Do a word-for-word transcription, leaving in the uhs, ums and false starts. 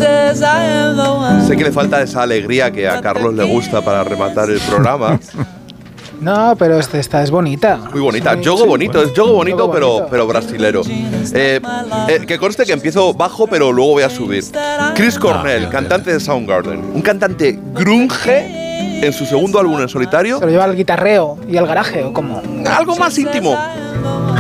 Sé que le falta esa alegría que a Carlos le gusta para rematar el programa. No, pero esta, esta es bonita. Muy bonita. Sí, Yogo sí, bonito, bueno. es yogo bonito, Yogo pero, bonito. pero brasilero. Eh, eh, que conste que empiezo bajo, pero luego voy a subir. Chris Cornell, cantante de Soundgarden. Un cantante grunge en su segundo álbum en solitario. ¿Se lo lleva al guitarreo y al garaje o cómo? Algo más íntimo.